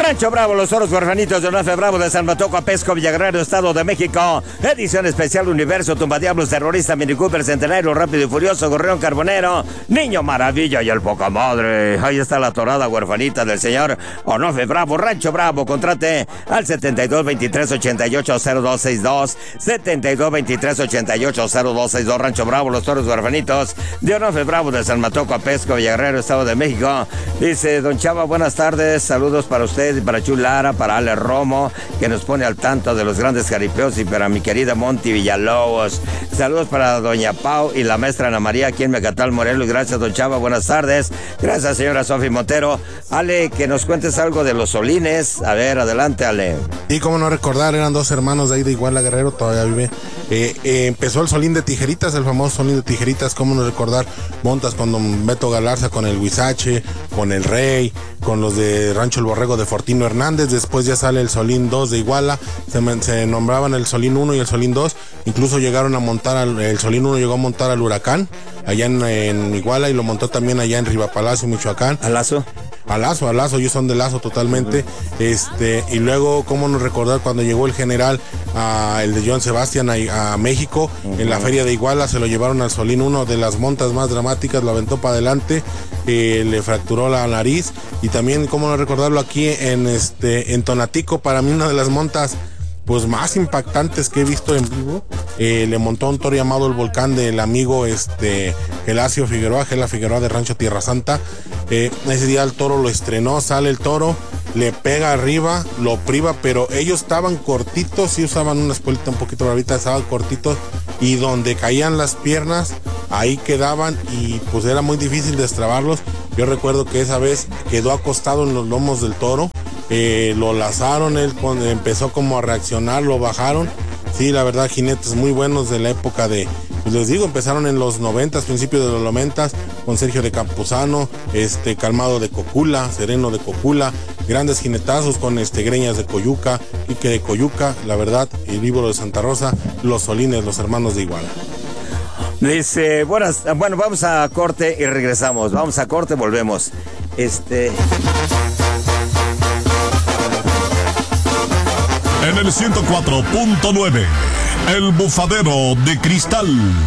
Rancho Bravo, los toros huerfanitos de Onofe Bravo de San Matoco, Pesco, Villaguerrero, Estado de México. Edición especial Universo, Tumbadiablos, Terrorista, Mini Cooper, Centenario, Rápido y Furioso, Gorrión Carbonero, Niño Maravilla y el Poca Madre. Ahí está la torada huerfanita del señor Onofe Bravo. Rancho Bravo, contrate al 7223-880262, 7223-880262. Rancho Bravo, los toros huerfanitos de Onofe Bravo de San Matoco, Pesco, Villaguerrero, Estado de México. Dice don Chava, buenas tardes, saludos para usted y para Chulara, para Ale Romo, que nos pone al tanto de los grandes jaripeos, y para mi querida Monty Villalobos. Saludos para doña Pau y la maestra Ana María aquí en Mecatal, Morelos. Gracias, don Chava, buenas tardes. Gracias, señora Sofi Montero. Ale, que nos cuentes algo de los Solines. A ver, adelante, Ale. Y cómo no recordar, eran dos hermanos de ahí de Iguala, Guerrero, todavía vive. Empezó el Solín de Tijeritas, el famoso Solín de Tijeritas. Cómo no recordar montas con don Beto Galarza, con el Huizache, con el Rey, con los de Rancho El Borrego de Fortino Hernández. Después ya sale el Solín 2 de Iguala, se nombraban el Solín 1 y el Solín 2, incluso llegaron a montar, el Solín 1 llegó a montar al Huracán, allá en Iguala, y lo montó también allá en Rivapalacio, Michoacán. ¿A Lazo? A Lazo, ellos son de Lazo totalmente. Y luego, cómo no recordar cuando llegó el general, el de Joan Sebastián a México, en la feria de Iguala, se lo llevaron al Solín 1, de las montas más dramáticas, lo aventó para adelante, le fracturó la nariz. Y también, cómo no recordarlo aquí en Tonatico, para mí una de las montas pues más impactantes que he visto en vivo. Le montó un toro llamado El Volcán del amigo Gelacio Figueroa, Gela Figueroa de Rancho Tierra Santa. Ese día el toro lo estrenó, sale el toro, le pega arriba, lo priva, pero ellos estaban cortitos, sí usaban una espuelita un poquito bravita, estaban cortitos, y donde caían las piernas, ahí quedaban, y pues era muy difícil destrabarlos. Yo recuerdo que esa vez quedó acostado en los lomos del toro, lo lazaron, él empezó como a reaccionar, lo bajaron. Sí, la verdad, jinetes muy buenos de la época de, pues les digo, empezaron en los 90, principios de los 90, con Sergio de Campuzano, Calmado de Cocula, Sereno de Cocula, grandes jinetazos con Greñas de Coyuca, Quique de Coyuca, la verdad, el Víboro de Santa Rosa, los Solines, los hermanos de Iguala. Dice, bueno, vamos a corte y regresamos. Vamos a corte, volvemos. En el 104.9, El Bufadero de Cristal.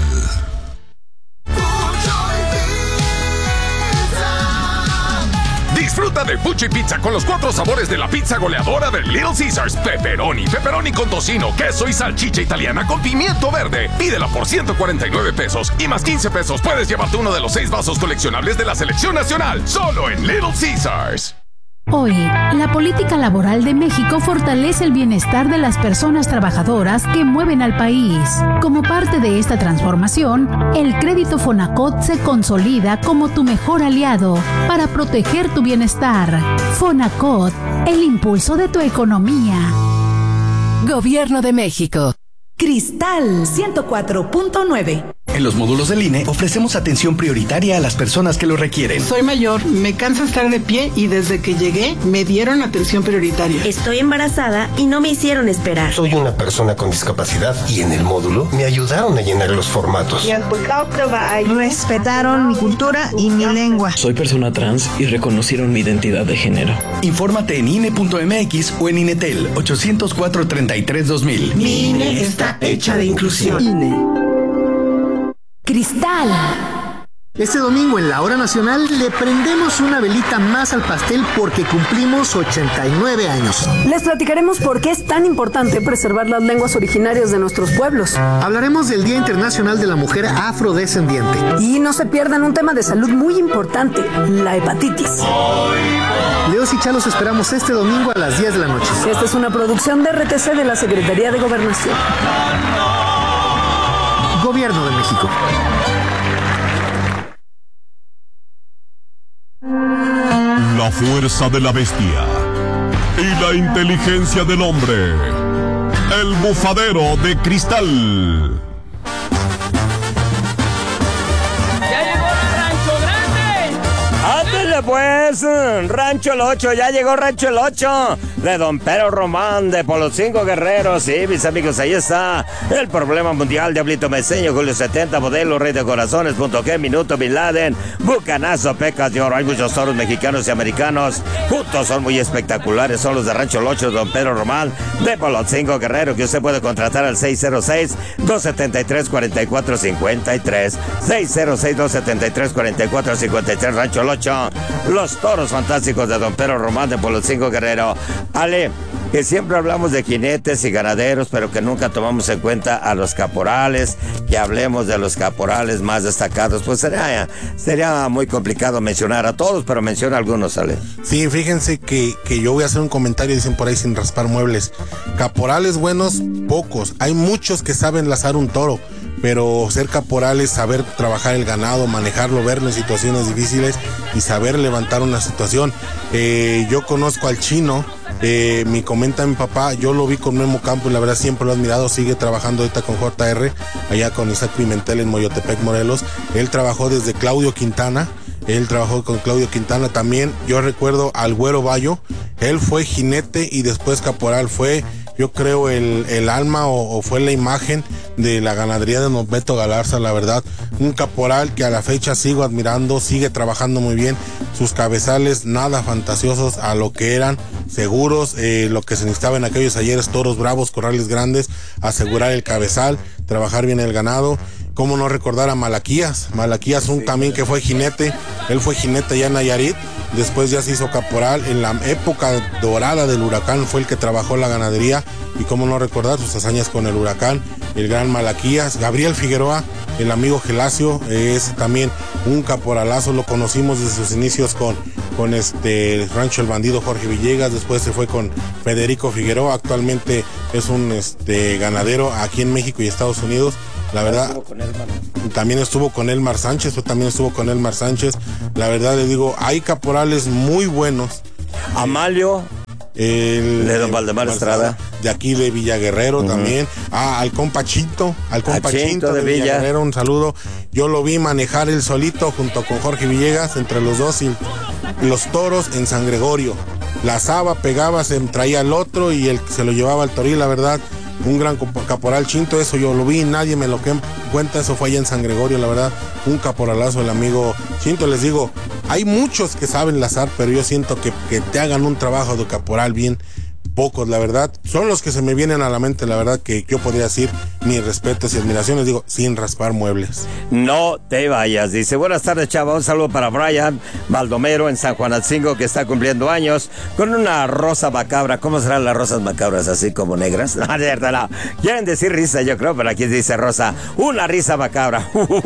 Disfruta de Fuchi Pizza con los 4 sabores de la pizza goleadora de Little Caesars. Pepperoni con tocino, queso y salchicha italiana con pimiento verde. Pídela por 149 pesos y más 15 pesos puedes llevarte uno de los 6 vasos coleccionables de la selección nacional. Solo en Little Caesars. Hoy, la política laboral de México fortalece el bienestar de las personas trabajadoras que mueven al país. Como parte de esta transformación, el crédito Fonacot se consolida como tu mejor aliado para proteger tu bienestar. Fonacot, el impulso de tu economía. Gobierno de México. Cristal 104.9. En los módulos del INE ofrecemos atención prioritaria a las personas que lo requieren. Soy mayor, me cansa estar de pie y desde que llegué me dieron atención prioritaria. Estoy embarazada y no me hicieron esperar. Soy una persona con discapacidad y en el módulo me ayudaron a llenar los formatos. Respetaron mi cultura y mi lengua. Soy persona trans y reconocieron mi identidad de género. Infórmate en INE.mx o en INETEL 804-33-2000. Mi INE está hecha de inclusión. INE. Cristal. Este domingo en la Hora Nacional le prendemos una velita más al pastel porque cumplimos 89 años. Les platicaremos por qué es tan importante preservar las lenguas originarias de nuestros pueblos. Hablaremos del Día Internacional de la Mujer Afrodescendiente. Y no se pierdan un tema de salud muy importante, la hepatitis. Leos y Chalos esperamos este domingo a las 10 de la noche. Esta es una producción de RTC de la Secretaría de Gobernación. Gobierno de México. La fuerza de la bestia y la inteligencia del hombre. El Bufadero de Cristal. ¡Ya llegó el Rancho Grande! ¡Ándale pues! Rancho el 8, ya llegó Rancho el 8. de don Pedro Román de Polotzinco Guerrero. Sí, mis amigos, ahí está el problema mundial, Diablito Meseño, Julio 70, Modelo, Rey de Corazones, Punto G, Minuto, Bin Laden, Bucanazo, Pecas de Oro. Hay muchos toros mexicanos y americanos, juntos son muy espectaculares, son los de Rancho Locho, don Pedro Román de Polotzinco Guerrero, que usted puede contratar al 606-273-4453, 606-273-4453, Rancho Locho, los toros fantásticos de don Pedro Román de Polotzinco Guerrero. Ale, que siempre hablamos de jinetes y ganaderos, pero que nunca tomamos en cuenta a los caporales, que hablemos de los caporales más destacados, pues sería muy complicado mencionar a todos, pero menciona algunos, Ale. Sí, fíjense que yo voy a hacer un comentario, dicen por ahí sin raspar muebles. Caporales buenos, pocos. Hay muchos que saben lazar un toro, pero ser caporal es saber trabajar el ganado, manejarlo, verlo en situaciones difíciles y saber levantar una situación. Yo conozco al Chino, me comenta mi papá, yo lo vi con Memo Campo y la verdad siempre lo he admirado, sigue trabajando ahorita con JR, allá con Isaac Pimentel en Moyotepec, Morelos. Él trabajó desde Claudio Quintana. Él trabajó con Claudio Quintana también. Yo recuerdo al Güero Bayo, él fue jinete y después caporal, fue yo creo el alma o fue la imagen de la ganadería de don Beto Galarza, la verdad, un caporal que a la fecha sigo admirando, sigue trabajando muy bien, sus cabezales nada fantasiosos a lo que eran, seguros, lo que se necesitaba en aquellos ayeres, toros bravos, corrales grandes, asegurar el cabezal, trabajar bien el ganado. Cómo no recordar a Malaquías, también que fue jinete, él fue jinete ya en Nayarit, después ya se hizo caporal, en la época dorada del Huracán fue el que trabajó la ganadería, y cómo no recordar sus hazañas con el Huracán, el gran Malaquías. Gabriel Figueroa, el amigo Gelacio, es también un caporalazo, lo conocimos desde sus inicios con Rancho El Bandido Jorge Villegas, después se fue con Federico Figueroa, actualmente es un ganadero aquí en México y Estados Unidos. La verdad, también estuvo con Elmar Sánchez, la verdad le digo, hay caporales muy buenos. Amalio, de don Valdemar Estrada, de aquí de Villaguerrero también. Al compa Chinto, de Villaguerrero, un saludo. Yo lo vi manejar él solito junto con Jorge Villegas, entre los dos, y los toros en San Gregorio. Lazaba, pegaba, se traía al otro y se lo llevaba al toril, la verdad. Un gran caporal Chinto, eso yo lo vi, nadie me lo cuenta, eso fue allá en San Gregorio, la verdad, un caporalazo el amigo Chinto. Les digo, hay muchos que saben lazar, pero yo siento que te hagan un trabajo de caporal bien, pocos, la verdad, son los que se me vienen a la mente, la verdad, que yo podría decir mis respetos y admiraciones, digo, sin raspar muebles. No te vayas, dice, buenas tardes, chava, un saludo para Brian Baldomero en San Juanalcingo, que está cumpliendo años, con una rosa macabra. ¿Cómo serán las rosas macabras? ¿Así como negras? No, de verdad, no. Quieren decir risa, yo creo, pero aquí dice rosa, una risa macabra.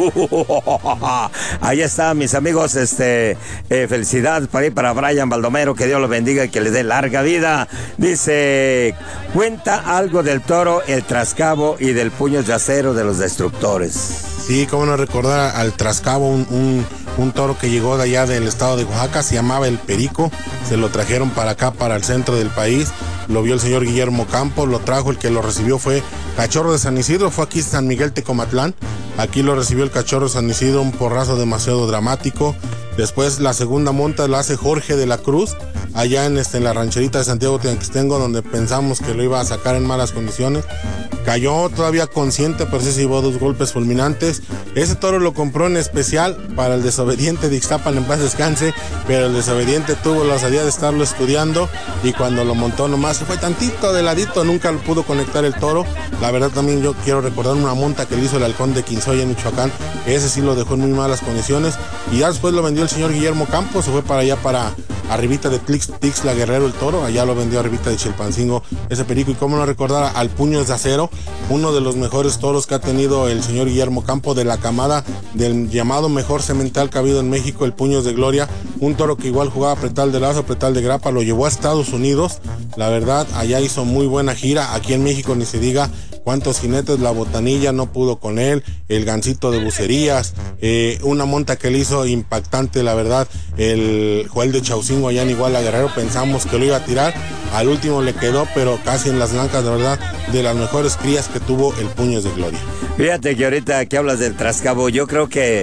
Ahí está, mis amigos, felicidades para Brian Baldomero, que Dios lo bendiga y que le dé larga vida. Dice, cuenta algo del toro, el Trascabo y del Puños de Acero de los Destructores. Sí, cómo no recordar al Trascabo, un toro que llegó de allá del estado de Oaxaca, se llamaba el Perico, se lo trajeron para acá, para el centro del país, lo vio el señor Guillermo Campos, lo trajo, el que lo recibió fue Cachorro de San Isidro, fue aquí San Miguel Tecomatlán, aquí lo recibió el Cachorro de San Isidro, un porrazo demasiado dramático. Después la segunda monta la hace Jorge de la Cruz, allá en la rancherita de Santiago Tianquistengo, donde pensamos que lo iba a sacar en malas condiciones. Cayó todavía consciente, pero sí se llevó 2 golpes fulminantes. Ese toro lo compró en especial para el desobediente de Ixtapan, en paz descanse, pero el desobediente tuvo la osadía de estarlo estudiando y cuando lo montó nomás se fue tantito de ladito, nunca lo pudo conectar el toro. La verdad también yo quiero recordar una monta que le hizo el halcón de Quinzoya en Michoacán, ese sí lo dejó en muy malas condiciones y ya después lo vendió el señor Guillermo Campos, se fue para allá, para arribita de Tixla Guerrero el toro, allá lo vendió arribita de Chilpancingo ese Perico. Y cómo no recordar al Puños de Acero, uno de los mejores toros que ha tenido el señor Guillermo Campos, de la camada del llamado mejor semental que ha habido en México, el Puños de Gloria, un toro que igual jugaba pretal de lazo, pretal de grapa, lo llevó a Estados Unidos, la verdad allá hizo muy buena gira, aquí en México ni se diga cuántos jinetes, la Botanilla no pudo con él, el Gancito de Bucerías, una monta que le hizo impactante, la verdad, el Joel de Chaucingo allá en Iguala Guerrero, pensamos que lo iba a tirar, al último le quedó, pero casi en las blancas, de verdad, de las mejores crías que tuvo el Puños de Gloria. Fíjate que ahorita que hablas del Trascabo, yo creo que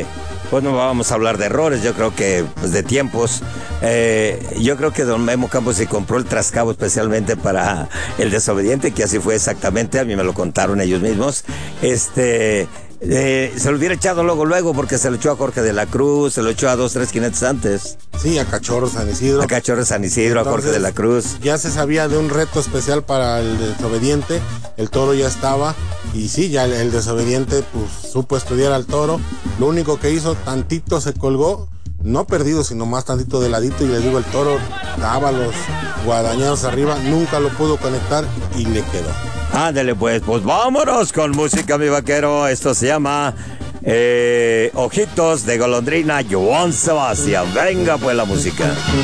Pues no vamos a hablar de errores, yo creo que pues, de tiempos. Yo creo que don Memo Campos se compró el trascabo especialmente para el desobediente, que así fue exactamente, a mí me lo contaron ellos mismos. Se lo hubiera echado luego, porque se lo echó a Jorge de la Cruz, se lo echó a 2-3 jinetes antes. Sí, a Cachorro San Isidro. A Cachorro San Isidro, entonces, a Jorge de la Cruz. Ya se sabía de un reto especial para el desobediente, el toro ya estaba, y sí, ya el desobediente pues supo estudiar al toro. Lo único que hizo, tantito se colgó, no perdido, sino más tantito de ladito, y les digo, el toro daba los guadañados arriba, nunca lo pudo conectar y le quedó. Ándale pues vámonos con música, mi vaquero. Esto se llama Ojitos de Golondrina, Joan Sebastián. Venga pues la música.